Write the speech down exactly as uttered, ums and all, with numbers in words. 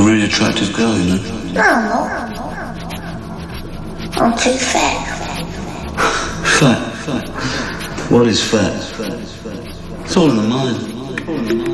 really attractive girl, you know. No, I'm not. I'm too fat. Fat? Fat? What is fat? It's all in the mind.